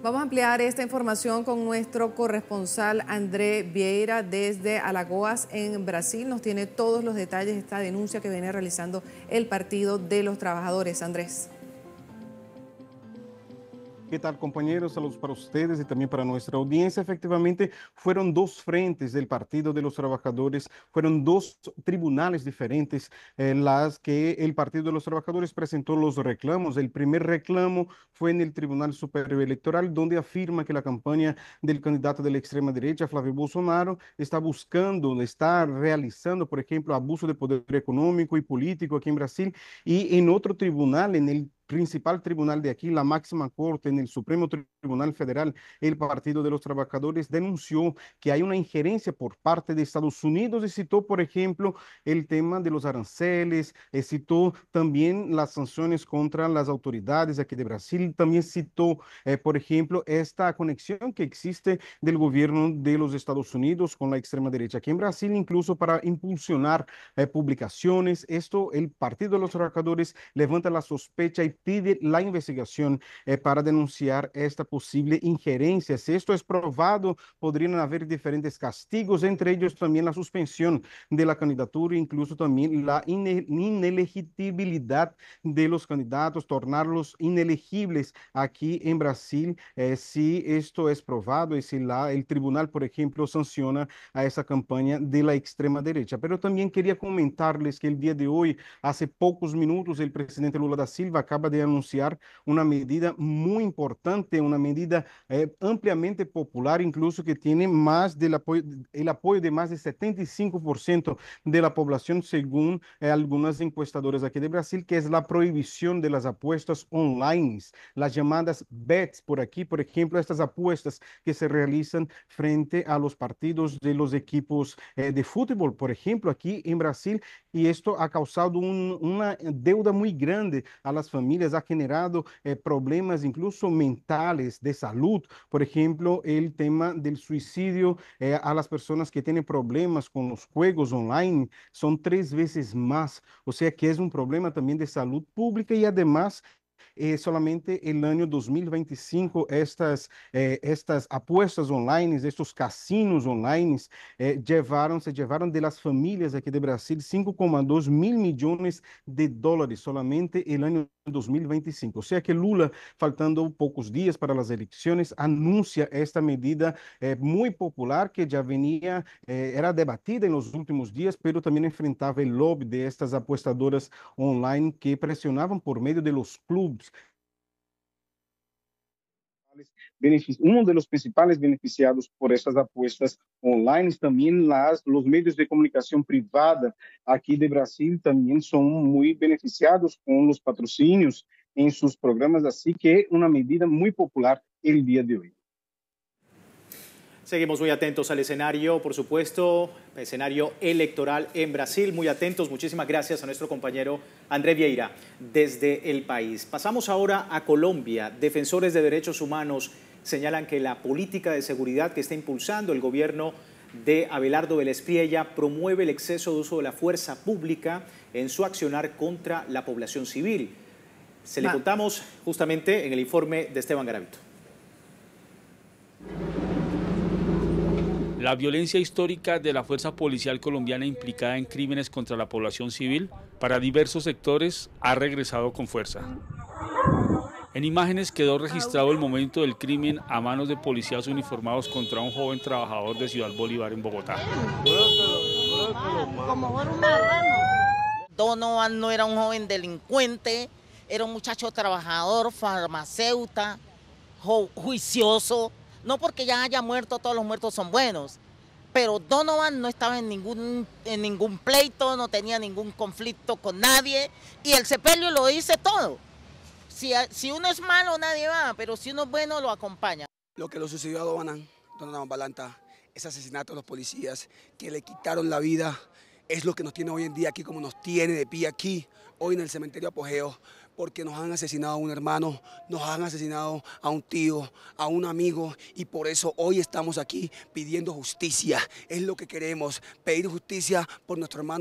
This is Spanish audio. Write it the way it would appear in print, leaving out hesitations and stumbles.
Vamos a ampliar esta información con nuestro corresponsal André Vieira desde Alagoas, en Brasil. Nos tiene todos los detalles de esta denuncia que viene realizando el Partido de los Trabajadores. Andrés. ¿Qué tal, compañeros? Saludos para ustedes y también para nuestra audiencia. Efectivamente, fueron dos frentes del Partido de los Trabajadores, fueron dos tribunales diferentes las que el Partido de los Trabajadores presentó los reclamos. El primer reclamo fue en el Tribunal Superior Electoral, donde afirma que la campaña del candidato de la extrema derecha, Flávio Bolsonaro, está realizando, por ejemplo, abuso de poder económico y político aquí en Brasil. Y en otro tribunal, en el principal tribunal de aquí, la máxima corte, en el Supremo Tribunal Federal, el Partido de los Trabajadores denunció que hay una injerencia por parte de Estados Unidos y citó, por ejemplo, el tema de los aranceles, citó también las sanciones contra las autoridades aquí de Brasil, también citó, por ejemplo, esta conexión que existe del gobierno de los Estados Unidos con la extrema derecha aquí en Brasil, incluso para impulsionar publicaciones. Esto, el Partido de los Trabajadores levanta la sospecha y pide la investigación para denunciar esta posible injerencia. Si esto es probado, podrían haber diferentes castigos, entre ellos también la suspensión de la candidatura, incluso también la inelegibilidad de los candidatos, tornarlos inelegibles aquí en Brasil, si esto es probado y si el tribunal, por ejemplo, sanciona a esa campaña de la extrema derecha. Pero también quería comentarles que el día de hoy, hace pocos minutos, el presidente Lula da Silva acaba de anunciar una medida muy importante, una medida ampliamente popular, incluso que tiene el apoyo de más de 75% de la población, según algunas encuestadoras aquí de Brasil, que es la prohibición de las apuestas online, las llamadas bets por aquí, por ejemplo, estas apuestas que se realizan frente a los partidos de los equipos de fútbol, por ejemplo, aquí en Brasil, y esto ha causado una deuda muy grande a las familias, ha generado problemas incluso mentales de salud, por ejemplo, el tema del suicidio a las personas que tienen problemas con los juegos online son 3 veces más, o sea que es un problema también de salud pública y además solamente el año 2025 estas apuestas online, estos casinos online se llevaron de las familias aquí de Brasil 5,2 mil millones de dólares solamente el año 2025. O sea que Lula, faltando pocos días para las elecciones, anuncia esta medida muy popular que ya venía, era debatida en los últimos días, pero también enfrentaba el lobby de estas apuestadoras online que presionaban por medio de los clubes. Uno de los principales beneficiados por estas apuestas online, también los medios de comunicación privada aquí de Brasil también son muy beneficiados con los patrocinios en sus programas, así que una medida muy popular el día de hoy. Seguimos muy atentos al escenario, por supuesto, escenario electoral en Brasil, muy atentos. Muchísimas gracias a nuestro compañero André Vieira desde el país. Pasamos ahora a Colombia. Defensores de derechos humanos señalan que la política de seguridad que está impulsando el gobierno de Abelardo Vélez Priella promueve el exceso de uso de la fuerza pública en su accionar contra la población civil. Se le contamos justamente en el informe de Esteban Garavito. La violencia histórica de la fuerza policial colombiana implicada en crímenes contra la población civil para diversos sectores ha regresado con fuerza. En imágenes quedó registrado el momento del crimen a manos de policías uniformados contra un joven trabajador de Ciudad Bolívar en Bogotá. Donovan no era un joven delincuente, era un muchacho trabajador, farmacéutico, juicioso. No porque ya haya muerto, todos los muertos son buenos, pero Donovan no estaba en ningún pleito, no tenía ningún conflicto con nadie, y el sepelio lo dice todo. Si uno es malo, nadie va, pero si uno es bueno, lo acompaña. Lo que le sucedió a Donovan Balanta, ese asesinato de los policías que le quitaron la vida, es lo que nos tiene hoy en día aquí, como nos tiene de pie aquí, hoy en el cementerio Apogeo, porque nos han asesinado a un hermano, nos han asesinado a un tío, a un amigo, y por eso hoy estamos aquí pidiendo justicia. Es lo que queremos, pedir justicia por nuestro hermano.